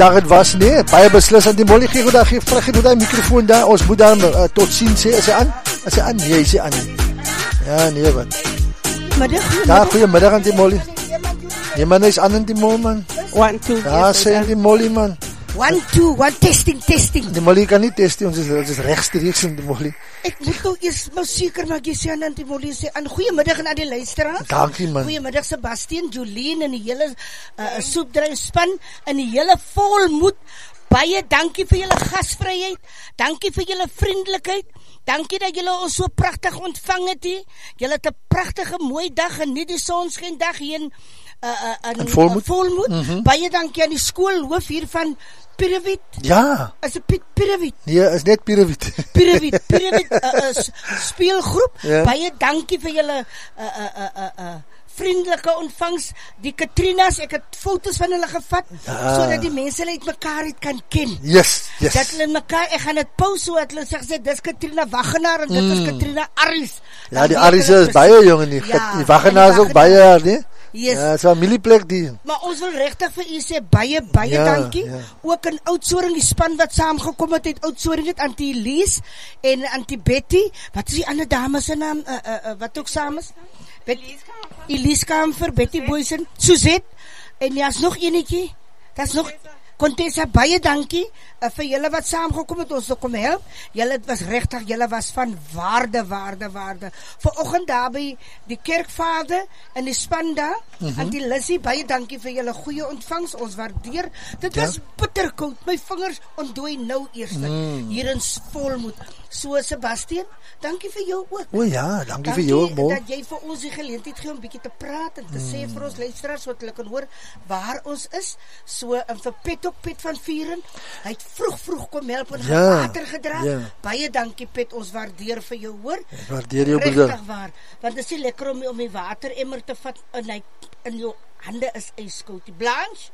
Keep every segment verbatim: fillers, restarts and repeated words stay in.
Dag het was, nee, baie beslis aan die Molly, gee goed daar, gee vrug, gee goed daar, microfoon daar, ons moet dan uh, tot ziens sê, is hy aan? Is hy aan? Nee, is hy aan nie. Ja, nee, wat? Middag, ja, goeiemiddag aan die Molly. Nee man, hy is aan aan die Molly, man. One, two, ja, sê aan die Molly, man. One, two, one, testing, testing. Die Molly kan nie testing, ons is, ons is rechtstreeks in die Molly. Ek moet nou eers maar seker maak jy sê aan die Molly, sê aan goeiemiddag aan die luisteraars. Dankie man. Goeiemiddag Sebastian, Jolien en die hele uh, soepdryfspan en die hele volmoed. Baie dankie vir julle gasvryheid. Dankie vir julle vriendelikheid. Dankie dat julle ons so pragtig ontvang het hier. Julle het 'n pragtige mooi dag en nie die sonskyn dag hier in uh, uh, in volmoed. Uh, volmoed. Mm-hmm. Baie dankie aan die skoolhoof hier van Pirewiet. Ja. Is dit Pirewiet? Nee, is net Pirewiet. Pirewiet, Pirewiet uh, uh, speelgroep. Ja. Baie dankie vir julle uh, uh, uh, uh, uh, vriendelike ontvangs. Die Katrinas, ek het foto's van hulle gevat, ja. sodat die mense uit mekaar het kan ken. Yes, yes. Dat hulle mekaar, ek gaan het post, so dat hulle sê, dis Katrina Wagenaar, en dit mm. is Katrina Aries. Ja, die Aries is baie jong, nie. Ja, die Wagenaar is ook baie, nie? Yes. Ja, so 'n familieplek die. Maar ons wil regtig vir u sê baie baie ja, dankie. Ja. Ook in Oudtshoorn die span wat saamgekom het uit Oudtshoorn, het Antie Elise en Antie Betty. Wat is die ander dame se naam? Uh, uh, uh, wat ook saam is? Betty Elise Kamfer, Betty Boysen, Suzette en ja, is nog enetjie. Daar's nog Contessa, baie dankie uh, vir julle wat saamgekom het ons kom help. Julle was regtig, julle was van waarde, waarde, waarde. Vanoggend daar by die kerkvader en die span daar, mm-hmm. en die Lissy, baie dankie vir julle goeie ontvangs. Ons waardeer. Dit ja. was bitterkoud. My vingers ontdooi nou eers mm. hier in volmoed. So Sebastian, dankie vir jou ook. O ja, dankie, dankie vir jou ook, Mo. Dat jy vir ons die geleentheid gee om bietjie te praat en te mm. sê vir ons luisteraars wat hulle kan hoor waar ons is. So en vir Pet ook Pet van Vieren. Hy het vroeg vroeg kom help en ja, water gedra. Ja. Baie dankie Pet, ons waardeer vir jou hoor. Ek waardeer jou broeder. Regtig waar. Want dit is nie lekker om om die water emmer te vat en hy in jou hande is ijskoud. Die Blanche.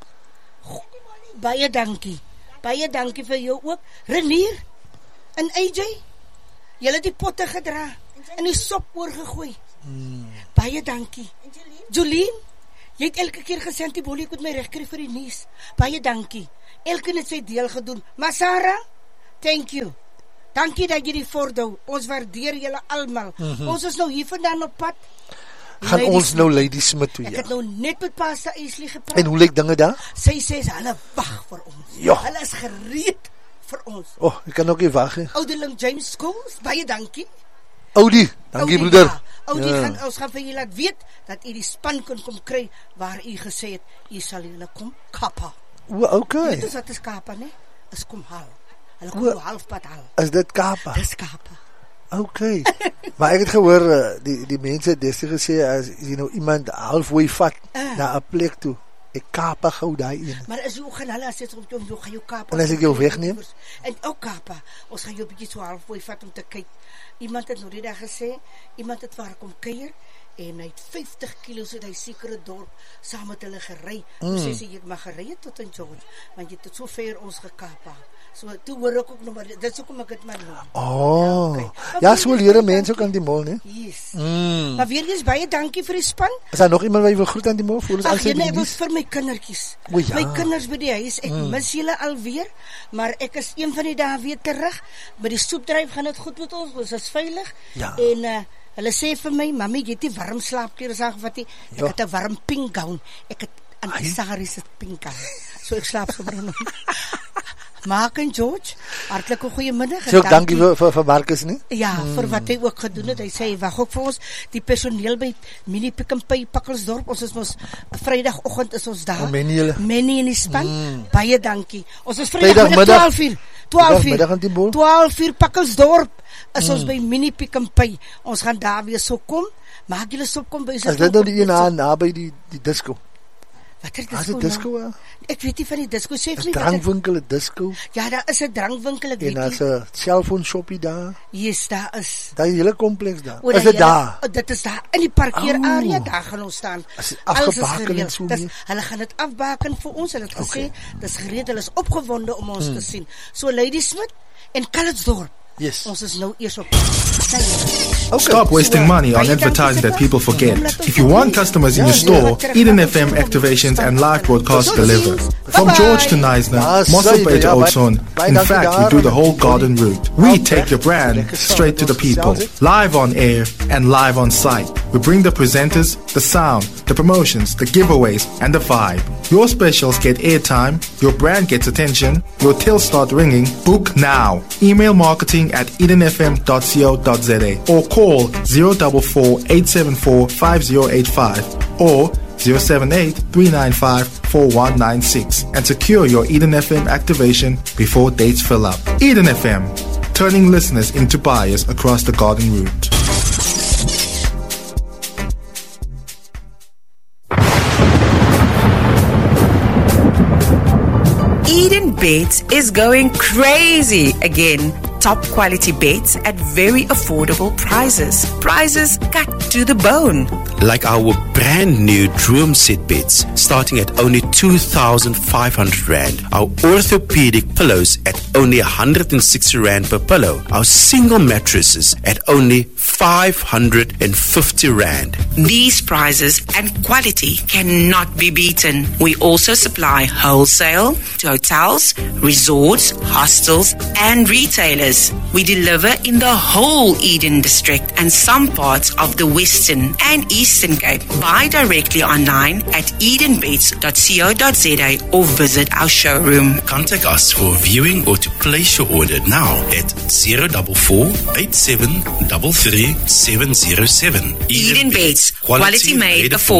Baie dankie. Baie dankie vir jou ook. Renier en A J. Julle het die potte gedra en die sop oorgegooi. Mm. Baie dankie. Jolien, jy het elke keer gesê Antie Bollie, ek moet my reg kry vir die nuus. Baie dankie. Elkeen het sy deel gedoen. Maar Sarah, thank you. Dankie dat jy die voorhou. Ons waardeer julle almal. Mm-hmm. Ons is nou hier vandaan op pad. Gaan Lady ons Smith. Nou Lady Smith toe, ja. Ek het nou net met Pastor Ashley gepraat. En hoe lyk dinge daar? Sy sê hulle wag vir ons. Ja. Hulle is gereed vir ons. Oh, ek kan ook nie wag nie. Oudeling James Schools, baie dankie. Oudie, dankie Oudie, broeder. Ja. Oudie, ja. gaan, ons gaan vir julle laat weet dat u die span kan kom kry waar u gesê het, u sal julle kom kappa. O, okay. Dit is wat is kappa, ne? Is kom haal. Hulle kom o, halfpad haal. Is dit kappa? Dis kappa. Okay. Maar ek het gehoor die die mense het destyds gesê as jy nou iemand halfway vat uh. na 'n plek toe, ek kappa gou daai een. Maar as jy ook gaan hulle as jy op jou gaan jou kappa. En as ek jou wegneem? En ook kappa. Ons gaan jou 'n bietjie so halfway vat om te kyk. Iemand het nou die dag gesê, iemand het waar kom kuier en hy het vyftig kilos uit hy sekere dorp saam met hulle gery. Mm. Toe sê sy jy mag gery tot in George, want jy het so ver ons gekappa. So toe hoor ek ook nog maar dit is hoekom ek dit maar noem. Oh. Ja, okay. Ja, so leer mense ook aan die mol, né? Yes. Mm. Maar weer eens baie dankie vir die span. Is daar nog iemand wat jy wil groet aan die mol? Voel ons al nee, ek wil vir my kindertjies. O, ja. My kinders by die huis, ek mm. mis julle alweer, maar ek is een van die dae weer terug. By die soepdryf gaan dit goed met ons, ons is veilig. Ja. En uh, hulle sê vir my, mami, jy het die warm slaapklere aangevat. Ek ja. het 'n warm pink gown. Ek het aan die saris het pink gown. So ek slaap sommer nog. Mark en George, hartlike goeiemiddag. So dankie vir vir, vir Marcus, nie? Ja, mm. vir wat hy ook gedoen het. Hy sê hy wag ook vir ons. Die personeel by Mini Pick n Pay Pakkelsdorp. Ons is mos Vrydagoggend is ons daar. Many in die span. Mm. Baie dankie. Ons is Vrydagmiddag twaalf uur. twaalf uur. twaalf uur Pakkelsdorp is mm. ons by Mini Pick n Pay. Ons gaan daar weer so kom. Maak julle so kom by ons. Is dit nou die een na naby die die disco? Wat is disco? Is disco nou? Ek weet nie van die disco, sê vir my. 'n drankwinkel, 'n disco. Ja, daar is 'n drankwinkel, ek weet nie. En daar's 'n selfoon shoppie daar. Yes, daar is. Daai hele kompleks daar. O, is dit daar? Oh, dit is daar in die parkeerarea, oh. daar gaan ons staan. Alles is so dis, hulle gaan dit afbaken vir ons. Hulle het gesê, okay. dis gereed, hulle is opgewonde om ons hmm. te sien. So Lady Smith en Calitzdorp. Yes. Ons is nou eers op. Okay. Stop wasting So, money on baie advertising dankie, that people Sipa. forget. Laat ons If you nog want nie- customers in Ja, your ja. store, Eden F M activations and live broadcasts Tot deliver. ziens. From Bye-bye. George to Neisner, Ja, Mossop sy, Bay to ja, baie- Oudtshoorn. baie In dankie fact, we daar do the aan whole die- garden route. Ja, We baie- take your brand lekker straight to the saam, people. ons Live on air and live on site. We bring the presenters, the sound, the promotions, the giveaways, and the vibe. Your specials get airtime, your brand gets attention, your tills start ringing. Book now. Email marketing at eden f m dot co dot z a or call zero four four, eight seven four, five zero eight five or zero seven eight, three nine five, four one nine six and secure your Eden F M activation before dates fill up. Eden F M, turning listeners into buyers across the garden route. Eden Beds is going crazy again. Top quality beds at very affordable prices. Prices cut to the bone. Like our brand new Droom Set beds, starting at only two thousand five hundred rand. Our orthopedic pillows at only one hundred sixty rand per pillow. Our single mattresses at only five hundred fifty rand. These prices and quality cannot be beaten. We also supply wholesale to hotels, resorts, hostels, and retailers. We deliver in the whole Eden district and some parts of the Western and Eastern Cape. Buy directly online at eden beds dot co dot z a or visit our showroom. Contact us for viewing or to place your order now at zero four four, eight seven three three, seven zero seven. Eden Beds, quality made affordable.